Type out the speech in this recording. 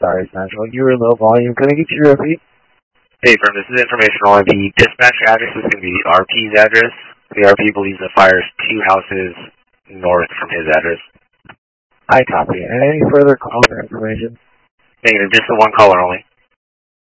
sorry, Central. You were low volume. Can I get you to repeat? Hey, firm, this is information only. The dispatch address is going to be the RP's address. The RP believes the fire is 2 houses north from his address. I copy. And any further calls or information? Negative, just the one caller only.